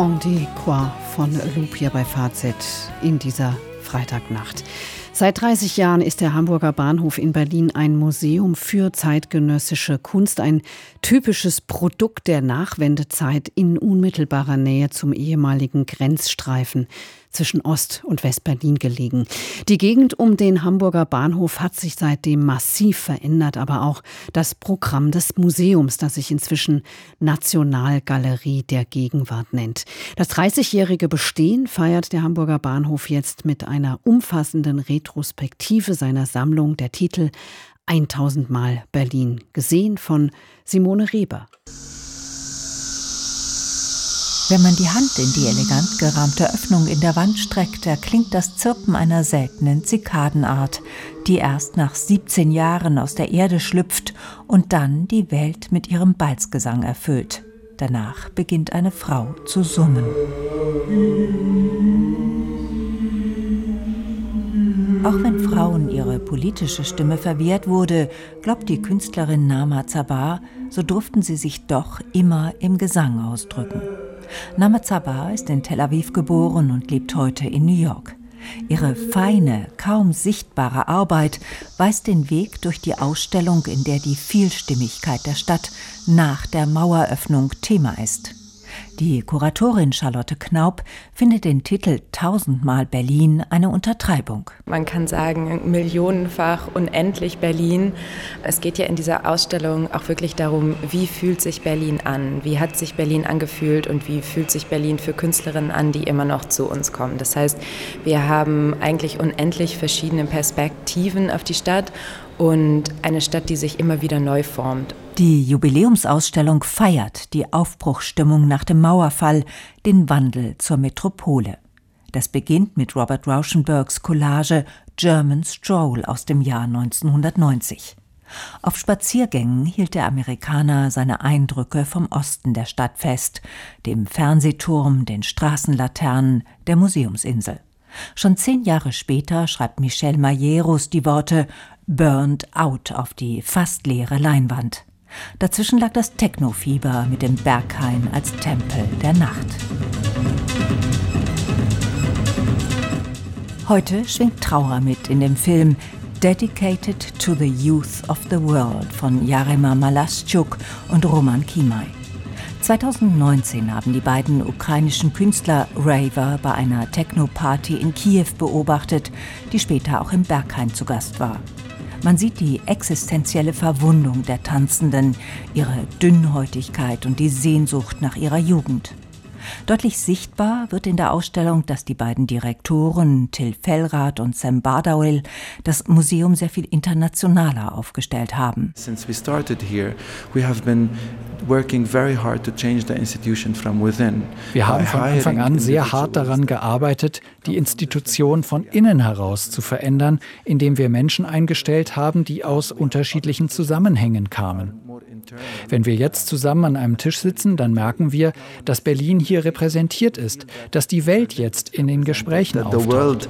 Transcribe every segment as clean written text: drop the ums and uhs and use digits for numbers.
On dit quoi von Loop hier bei Fazit in dieser Freitagnacht. Seit 30 Jahren ist der Hamburger Bahnhof in Berlin ein Museum für zeitgenössische Kunst, ein typisches Produkt der Nachwendezeit in unmittelbarer Nähe zum ehemaligen Grenzstreifen zwischen Ost- und West-Berlin gelegen. Die Gegend um den Hamburger Bahnhof hat sich seitdem massiv verändert, aber auch das Programm des Museums, das sich inzwischen Nationalgalerie der Gegenwart nennt. Das 30-jährige Bestehen feiert der Hamburger Bahnhof jetzt mit einer umfassenden Retrospektive seiner Sammlung. Der Titel 1000 Mal Berlin, gesehen von Simone Reber. Wenn man die Hand in die elegant gerahmte Öffnung in der Wand streckt, erklingt das Zirpen einer seltenen Zikadenart, die erst nach 17 Jahren aus der Erde schlüpft und dann die Welt mit ihrem Balzgesang erfüllt. Danach beginnt eine Frau zu summen. Auch wenn Frauen ihre politische Stimme verwehrt wurde, glaubt die Künstlerin Nama Zabar, so durften sie sich doch immer im Gesang ausdrücken. Nama Zabar ist in Tel Aviv geboren und lebt heute in New York. Ihre feine, kaum sichtbare Arbeit weist den Weg durch die Ausstellung, in der die Vielstimmigkeit der Stadt nach der Maueröffnung Thema ist. Die Kuratorin Charlotte Knaub findet den Titel 1000 Mal Berlin eine Untertreibung. Man kann sagen, millionenfach, unendlich Berlin. Es geht ja in dieser Ausstellung auch wirklich darum, wie fühlt sich Berlin an? Wie hat sich Berlin angefühlt und wie fühlt sich Berlin für Künstlerinnen an, die immer noch zu uns kommen? Das heißt, wir haben eigentlich unendlich verschiedene Perspektiven auf die Stadt und eine Stadt, die sich immer wieder neu formt. Die Jubiläumsausstellung feiert die Aufbruchsstimmung nach dem Mauerfall, den Wandel zur Metropole. Das beginnt mit Robert Rauschenbergs Collage German Stroll aus dem Jahr 1990. Auf Spaziergängen hielt der Amerikaner seine Eindrücke vom Osten der Stadt fest, dem Fernsehturm, den Straßenlaternen, der Museumsinsel. Schon 10 Jahre später schreibt Michel Majerus die Worte Burned Out auf die fast leere Leinwand. Dazwischen lag das Technofieber mit dem Berghain als Tempel der Nacht. Heute schwingt Trauer mit in dem Film Dedicated to the Youth of the World von Jarema Malaschuk und Roman Kimaj. 2019 haben die beiden ukrainischen Künstler Raver bei einer Techno-Party in Kiew beobachtet, die später auch im Berghain zu Gast war. Man sieht die existenzielle Verwundung der Tanzenden, ihre Dünnhäutigkeit und die Sehnsucht nach ihrer Jugend. Deutlich sichtbar wird in der Ausstellung, dass die beiden Direktoren Till Fellrath und Sam Bardawil das Museum sehr viel internationaler aufgestellt haben. Since we started here, we have been working very hard to change the institution from within. Wir haben von Anfang an sehr hart daran gearbeitet, die Institution von innen heraus zu verändern, indem wir Menschen eingestellt haben, die aus unterschiedlichen Zusammenhängen kamen. Wenn wir jetzt zusammen an einem Tisch sitzen, dann merken wir, dass Berlin hier repräsentiert ist, dass die Welt jetzt in den Gesprächen auftaucht.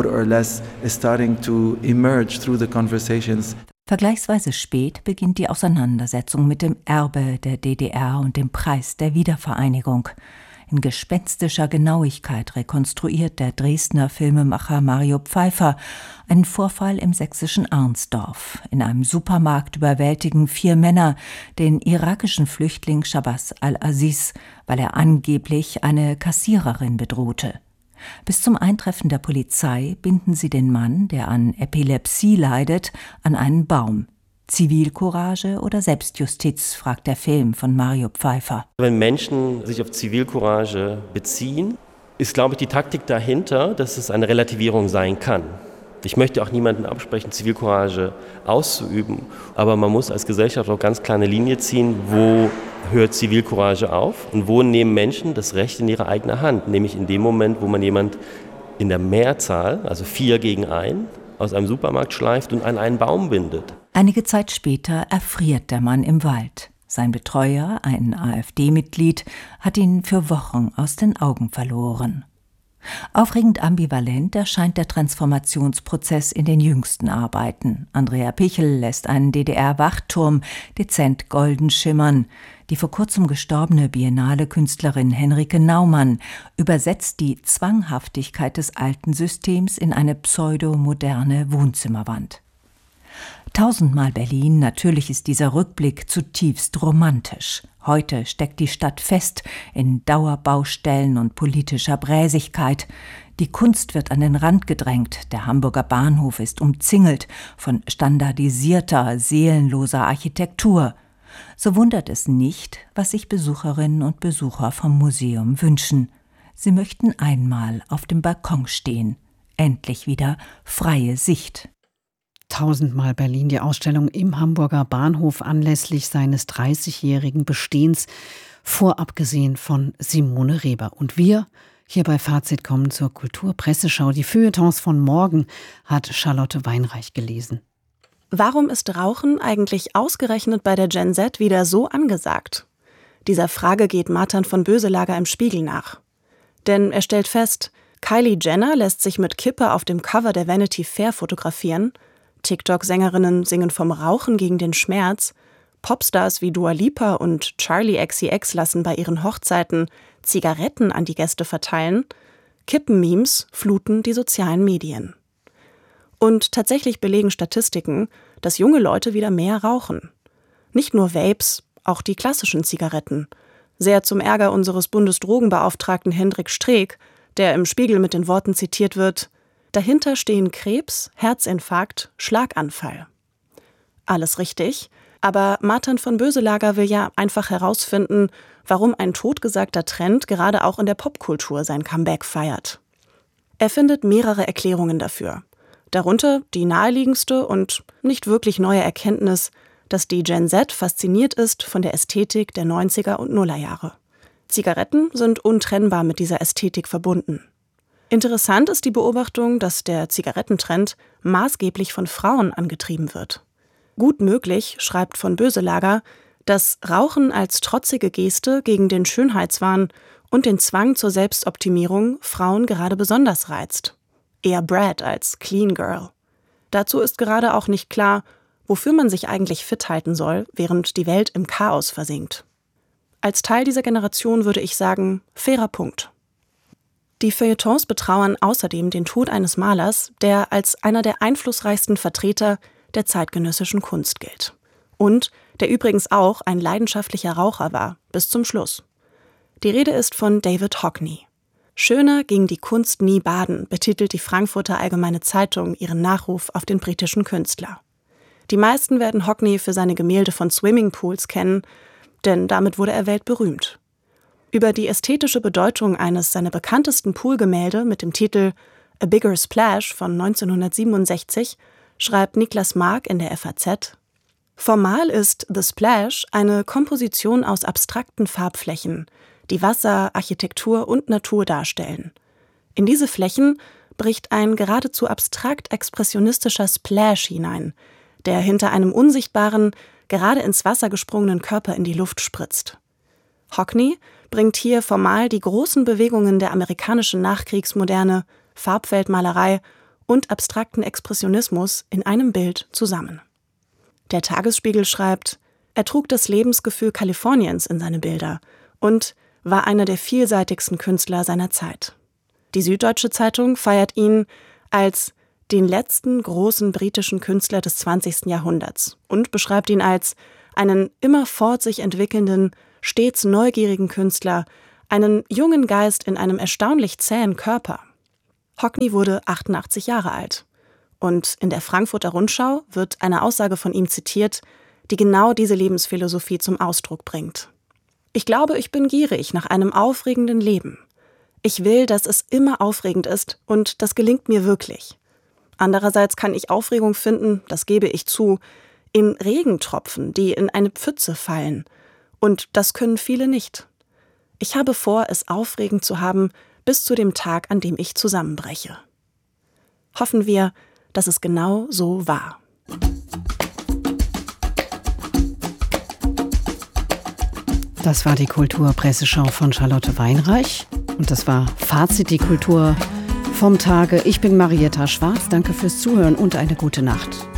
Vergleichsweise spät beginnt die Auseinandersetzung mit dem Erbe der DDR und dem Preis der Wiedervereinigung. In gespenstischer Genauigkeit rekonstruiert der Dresdner Filmemacher Mario Pfeiffer einen Vorfall im sächsischen Arnsdorf. In einem Supermarkt überwältigen 4 Männer den irakischen Flüchtling Shabazz al-Aziz, weil er angeblich eine Kassiererin bedrohte. Bis zum Eintreffen der Polizei binden sie den Mann, der an Epilepsie leidet, an einen Baum. Zivilcourage oder Selbstjustiz, fragt der Film von Mario Pfeiffer. Wenn Menschen sich auf Zivilcourage beziehen, ist, glaube ich, die Taktik dahinter, dass es eine Relativierung sein kann. Ich möchte auch niemandem absprechen, Zivilcourage auszuüben, aber man muss als Gesellschaft auch ganz klar eine Linie ziehen, wo hört Zivilcourage auf und wo nehmen Menschen das Recht in ihre eigene Hand, nämlich in dem Moment, wo man jemand in der Mehrzahl, also 4 gegen 1, aus einem Supermarkt schleift und an einen Baum bindet. Einige Zeit später erfriert der Mann im Wald. Sein Betreuer, ein AfD-Mitglied, hat ihn für Wochen aus den Augen verloren. Aufregend ambivalent erscheint der Transformationsprozess in den jüngsten Arbeiten. Andrea Pichel lässt einen DDR-Wachturm dezent golden schimmern. Die vor kurzem gestorbene Biennale-Künstlerin Henrike Naumann übersetzt die Zwanghaftigkeit des alten Systems in eine pseudomoderne Wohnzimmerwand. Tausendmal Berlin, natürlich ist dieser Rückblick zutiefst romantisch. Heute steckt die Stadt fest in Dauerbaustellen und politischer Bräsigkeit. Die Kunst wird an den Rand gedrängt. Der Hamburger Bahnhof ist umzingelt von standardisierter, seelenloser Architektur. So wundert es nicht, was sich Besucherinnen und Besucher vom Museum wünschen. Sie möchten einmal auf dem Balkon stehen. Endlich wieder freie Sicht. Tausendmal Berlin, die Ausstellung im Hamburger Bahnhof anlässlich seines 30-jährigen Bestehens, vorab gesehen von Simone Reber. Und wir hier bei Fazit kommen zur Kulturpresseschau. Die Feuilletons von morgen hat Charlotte Weinreich gelesen. Warum ist Rauchen eigentlich ausgerechnet bei der Gen Z wieder so angesagt? Dieser Frage geht Martin von Boeselager im Spiegel nach. Denn er stellt fest, Kylie Jenner lässt sich mit Kippe auf dem Cover der Vanity Fair fotografieren, TikTok-Sängerinnen singen vom Rauchen gegen den Schmerz, Popstars wie Dua Lipa und Charli XCX lassen bei ihren Hochzeiten Zigaretten an die Gäste verteilen, Kippen-Memes fluten die sozialen Medien. Und tatsächlich belegen Statistiken, dass junge Leute wieder mehr rauchen. Nicht nur Vapes, auch die klassischen Zigaretten. Sehr zum Ärger unseres Bundesdrogenbeauftragten Hendrik Streeck, der im Spiegel mit den Worten zitiert wird: Dahinter stehen Krebs, Herzinfarkt, Schlaganfall. Alles richtig, aber Martin von Boeselager will ja einfach herausfinden, warum ein totgesagter Trend gerade auch in der Popkultur sein Comeback feiert. Er findet mehrere Erklärungen dafür. Darunter die naheliegendste und nicht wirklich neue Erkenntnis, dass die Gen Z fasziniert ist von der Ästhetik der 90er und Nullerjahre. Zigaretten sind untrennbar mit dieser Ästhetik verbunden. Interessant ist die Beobachtung, dass der Zigarettentrend maßgeblich von Frauen angetrieben wird. Gut möglich, schreibt von Boeselager, dass Rauchen als trotzige Geste gegen den Schönheitswahn und den Zwang zur Selbstoptimierung Frauen gerade besonders reizt. Eher Brad als Clean Girl. Dazu ist gerade auch nicht klar, wofür man sich eigentlich fit halten soll, während die Welt im Chaos versinkt. Als Teil dieser Generation würde ich sagen, fairer Punkt. Die Feuilletons betrauern außerdem den Tod eines Malers, der als einer der einflussreichsten Vertreter der zeitgenössischen Kunst gilt. Und der übrigens auch ein leidenschaftlicher Raucher war, bis zum Schluss. Die Rede ist von David Hockney. Schöner ging die Kunst nie baden, betitelt die Frankfurter Allgemeine Zeitung ihren Nachruf auf den britischen Künstler. Die meisten werden Hockney für seine Gemälde von Swimmingpools kennen, denn damit wurde er weltberühmt. Über die ästhetische Bedeutung eines seiner bekanntesten Poolgemälde mit dem Titel A Bigger Splash von 1967 schreibt Niklas Mark in der FAZ: Formal ist The Splash eine Komposition aus abstrakten Farbflächen, die Wasser, Architektur und Natur darstellen. In diese Flächen bricht ein geradezu abstrakt expressionistischer Splash hinein, der hinter einem unsichtbaren, gerade ins Wasser gesprungenen Körper in die Luft spritzt. Hockney bringt hier formal die großen Bewegungen der amerikanischen Nachkriegsmoderne, Farbfeldmalerei und abstrakten Expressionismus in einem Bild zusammen. Der Tagesspiegel schreibt, er trug das Lebensgefühl Kaliforniens in seine Bilder und war einer der vielseitigsten Künstler seiner Zeit. Die Süddeutsche Zeitung feiert ihn als den letzten großen britischen Künstler des 20. Jahrhunderts und beschreibt ihn als einen immerfort sich entwickelnden, stets neugierigen Künstler, einen jungen Geist in einem erstaunlich zähen Körper. Hockney wurde 88 Jahre alt. Und in der Frankfurter Rundschau wird eine Aussage von ihm zitiert, die genau diese Lebensphilosophie zum Ausdruck bringt. Ich glaube, ich bin gierig nach einem aufregenden Leben. Ich will, dass es immer aufregend ist und das gelingt mir wirklich. Andererseits kann ich Aufregung finden, das gebe ich zu, in Regentropfen, die in eine Pfütze fallen. Und das können viele nicht. Ich habe vor, es aufregend zu haben, bis zu dem Tag, an dem ich zusammenbreche. Hoffen wir, dass es genau so war. Das war die Kulturpresseschau von Charlotte Weinreich. Und das war Fazit, die Kultur vom Tage. Ich bin Marietta Schwarz. Danke fürs Zuhören und eine gute Nacht.